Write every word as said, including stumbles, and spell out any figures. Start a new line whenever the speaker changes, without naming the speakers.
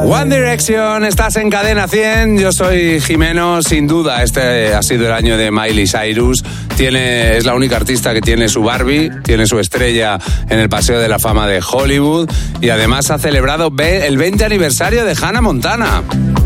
One Direction, estás en Cadena cien, yo soy Jimeno, sin duda este ha sido el año de Miley Cyrus, tiene, es la única artista que tiene su Barbie, tiene su estrella en el Paseo de la Fama de Hollywood y además ha celebrado el veinte aniversario de Hannah Montana.